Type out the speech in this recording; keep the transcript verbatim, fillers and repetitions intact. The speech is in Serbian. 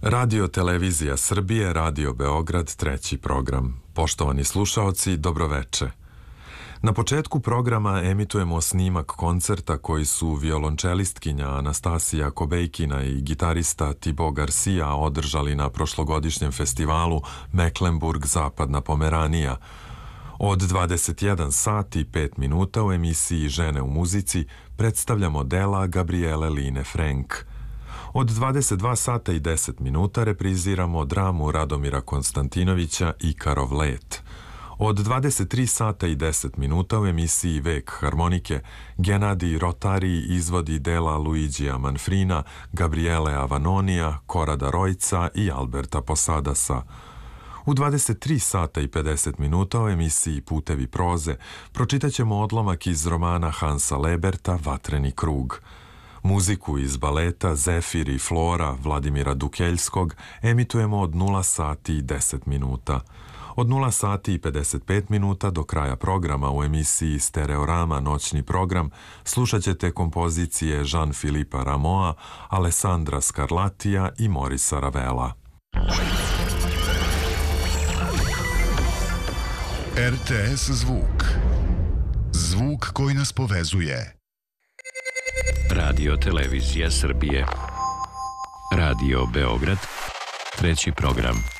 Radio Televizija Srbije, Radio Beograd, treći program. Poštovani slušaoci, dobroveče. Na početku programa emitujemo snimak koncerta koji su violončelistkinja Anastasija Kobejkina i gitarista Thibaut Garcia održali na prošlogodišnjem festivalu Mecklenburg Zapadna Pomeranija. Od dvadeset jedan sat i pet minuta u emisiji Žene u muzici predstavljamo dela Gabriele Line Frank. Od dvadeset dva sata i deset minuta repriziramo dramu Radomira Konstantinovića Ikarov let. Od dvadeset tri sata i deset minuta u emisiji Vek harmonike Genadi Rotari izvodi dela Luigija Manfrina, Gabriele Avanonija, Korada Rojca i Alberta Posadasa. U dvadeset tri sata i pedeset minuta u emisiji Putevi proze pročitaćemo odlomak iz romana Hansa Leberta Vatreni krug. Muziku iz baleta Zefir i Flora Vladimira Dukeljskog emitujemo od nula sati i deset minuta. Od nula sati i pedeset pet minuta do kraja programa u emisiji Stereorama noćni program slušat ćete kompozicije Jean-Philippe Rameau, Alessandra Scarlattija i Morisa Ravela. R T S Zvuk. Zvuk koji nas povezuje. Radio Televizija Srbije. Radio Beograd, treći program.